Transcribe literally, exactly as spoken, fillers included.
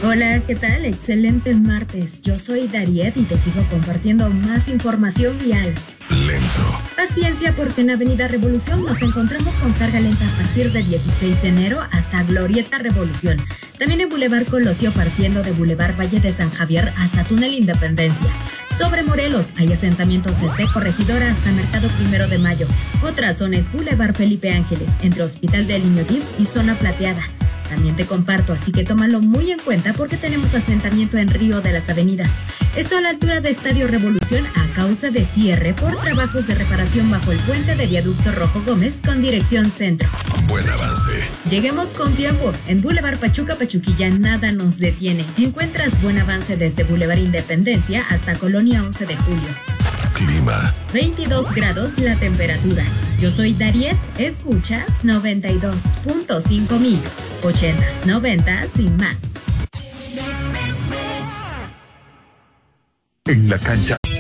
Hola, ¿qué tal? Excelente martes. Yo soy Dariet y te sigo compartiendo más información vial. Lento. Paciencia, porque en Avenida Revolución nos encontramos con carga lenta a partir del dieciséis de enero hasta Glorieta Revolución. También en Boulevard Colosio, partiendo de Boulevard Valle de San Javier hasta Túnel Independencia. Sobre Morelos hay asentamientos desde Corregidora hasta Mercado Primero de Mayo. Otra zona es Boulevard Felipe Ángeles, entre Hospital del Niño D I F S y Zona Plateada. También te comparto, así que tómalo muy en cuenta porque tenemos asentamiento en Río de las Avenidas. Esto a la altura de Estadio Revolución a causa de cierre por trabajos de reparación bajo el puente de Viaducto Rojo Gómez con dirección centro. Buen avance. Lleguemos con tiempo. En Boulevard Pachuca Pachuquilla nada nos detiene. Encuentras buen avance desde Boulevard Independencia hasta Colonia once de julio. Clima. veintidós grados la temperatura. Yo soy Dariet, escuchas noventa y dos punto cinco Mix, ochentas, noventas y más. En la cancha.